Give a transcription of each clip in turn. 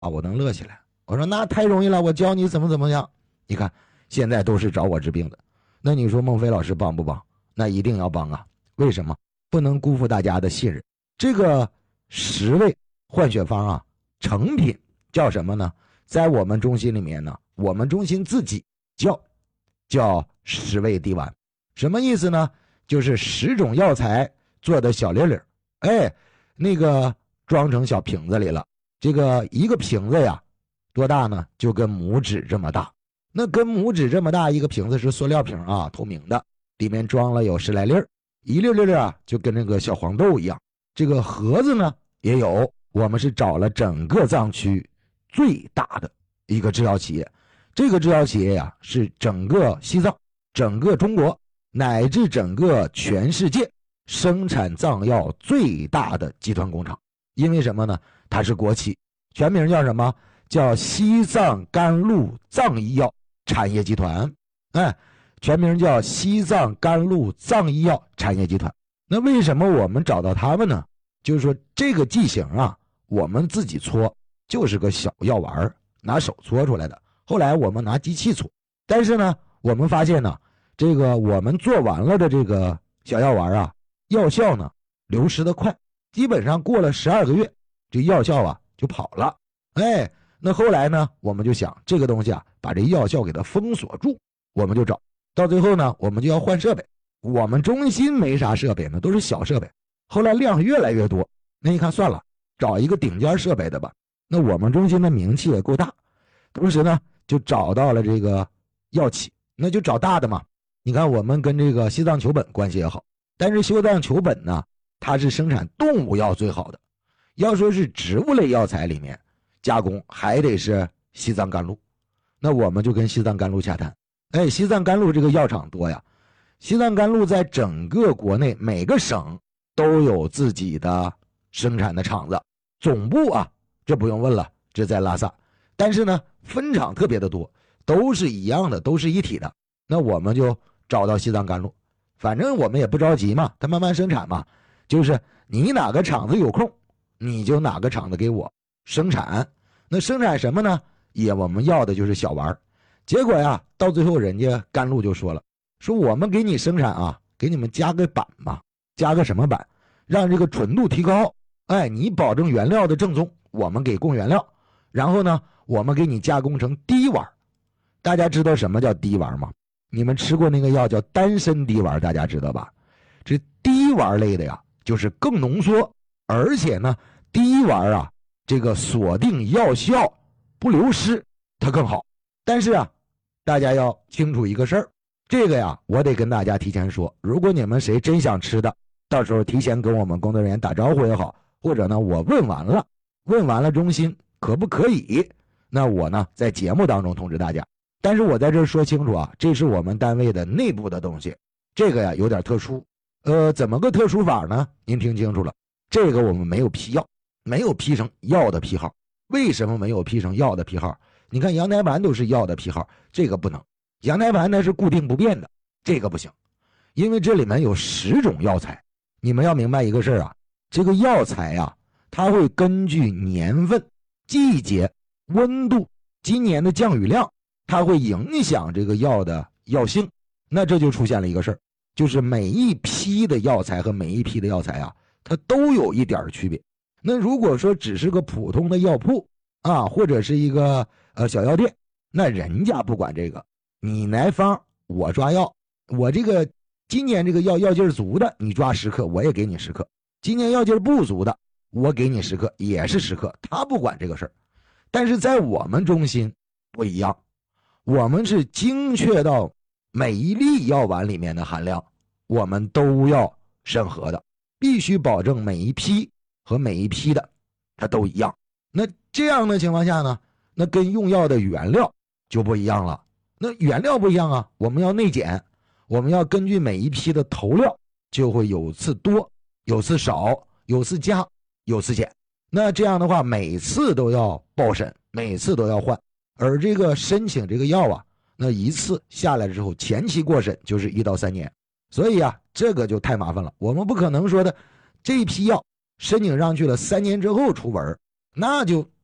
啊，我能乐起来。我说那太容易了，我教你怎么样。你看现在都是找我治病的，那你说孟非老师帮不帮？那一定要帮啊！为什么？不能辜负大家的信任。这个10味换血方啊，成品叫什么呢？在我们中心里面呢，我们中心自己叫10味滴丸。什么意思呢？就是10种药材做的小粒粒，那个装成小瓶子里了。这个一个瓶子呀，多大呢？就跟拇指这么大。那跟拇指这么大一个瓶子是塑料瓶啊，透明的，里面装了有10来粒，一粒粒啊，就跟那个小黄豆一样。这个盒子呢也有，我们是找了整个藏区最大的一个制药企业。这个制药企业呀，是整个西藏、整个中国乃至整个全世界生产藏药最大的集团工厂。因为什么呢？它是国企，全名叫什么？叫西藏甘露藏医药产业集团。全名叫西藏甘露藏医药产业集团。那为什么我们找到他们呢？就是说这个剂型啊，我们自己搓就是个小药丸，拿手搓出来的。后来我们拿机器搓，但是呢，我们发现呢，这个我们做完了的这个小药丸啊，药效呢流失的快，基本上过了12个月，这药效啊就跑了。那后来呢，我们就想这个东西啊，把这药效给它封锁住，我们就找到最后呢，我们就要换设备。我们中心没啥设备呢，都是小设备。后来量越来越多，那一看算了，找一个顶尖设备的吧。那我们中心的名气也够大，同时呢，就找到了这个药企，那就找大的嘛。你看我们跟这个西藏球本关系也好，但是西藏球本呢，它是生产动物药最好的。要说是植物类药材里面加工，还得是西藏甘露。那我们就跟西藏甘露洽谈。西藏甘露这个药厂多呀，西藏甘露在整个国内每个省都有自己的生产的厂子，总部啊，这不用问了，这在拉萨。但是呢，分厂特别的多，都是一样的，都是一体的。那我们就找到西藏甘露，反正我们也不着急嘛，它慢慢生产嘛，就是你哪个厂子有空，你就哪个厂子给我生产。那生产什么呢？我们要的就是小丸。结果呀，到最后人家甘露就说了，说我们给你生产啊，给你们加个板吧。加个什么板？让这个纯度提高。你保证原料的正宗，我们给供原料，然后呢，我们给你加工成滴丸。大家知道什么叫滴丸吗？你们吃过那个药叫丹参滴丸，大家知道吧？这滴丸类的呀，就是更浓缩，而且呢，滴丸啊，这个锁定药效不流失，它更好。但是啊，大家要清楚一个事儿，这个呀，我得跟大家提前说，如果你们谁真想吃的，到时候提前跟我们工作人员打招呼也好，或者呢，我问完了中心可不可以，那我呢在节目当中通知大家。但是我在这说清楚啊，这是我们单位的内部的东西，这个呀有点特殊。怎么个特殊法呢？您听清楚了，这个我们没有批药，没有批成药的批号。为什么没有批成药的批号？你看羊胎盘都是药的批号，这个不能。羊胎盘呢是固定不变的，这个不行，因为这里面有10种药材。你们要明白一个事儿啊，这个药材啊，它会根据年份、季节、温度、今年的降雨量，它会影响这个药的药性。那这就出现了一个事儿，就是每一批的药材和每一批的药材啊，它都有一点区别。那如果说只是个普通的药铺啊，或者是一个小药店，那人家不管这个，你来方我抓药，我这个今年这个药劲足的，你抓10克我也给你10克，今年药劲不足的，我给你10克也是10克，他不管这个事儿。但是在我们中心不一样，我们是精确到每一粒药丸里面的含量，我们都要审核的，必须保证每一批和每一批的它都一样。那这样的情况下呢，那跟用药的原料就不一样了。那原料不一样啊，我们要内检，我们要根据每一批的投料，就会有次多，有次少，有次加，有次减。那这样的话，每次都要报审，每次都要换。而这个申请这个药啊，那一次下来之后，前期过审就是1到3年。所以啊，这个就太麻烦了。我们不可能说的这一批药申请上去了3年之后出文，那就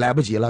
来不及了。